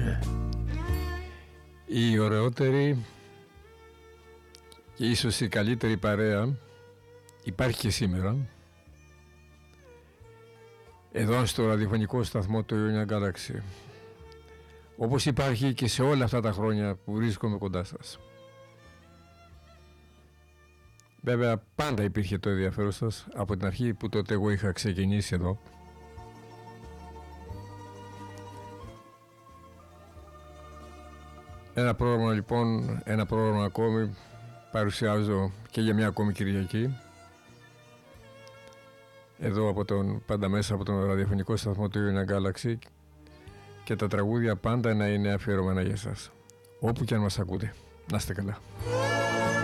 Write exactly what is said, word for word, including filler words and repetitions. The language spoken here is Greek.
Η ωραιότερη και ίσως η καλύτερη παρέα υπάρχει και σήμερα εδώ στο ραδιοφωνικό σταθμό του Ionia Galaxy, όπως υπάρχει και σε όλα αυτά τα χρόνια που βρίσκομαι κοντά σας. Βέβαια πάντα υπήρχε το ενδιαφέρον σας από την αρχή που τότε εγώ είχα ξεκινήσει εδώ. Ένα πρόγραμμα λοιπόν, ένα πρόγραμμα ακόμη παρουσιάζω και για μια ακόμη Κυριακή εδώ από τον, πάντα μέσα από τον ραδιοφωνικό σταθμό του Ionia Galaxy, και τα τραγούδια πάντα να είναι αφιερωμένα για σας όπου και αν μας ακούτε. Να είστε καλά.